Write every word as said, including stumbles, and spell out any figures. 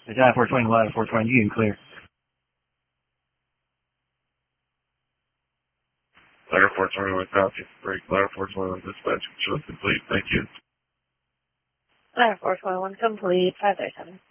It's ladder four twenty, ladder four twenty, you can clear. Ladder four twenty-one, copy. Break. Ladder four twenty-one, dispatch. Show complete. Thank you. Ladder four twenty-one complete, five thirty-seven.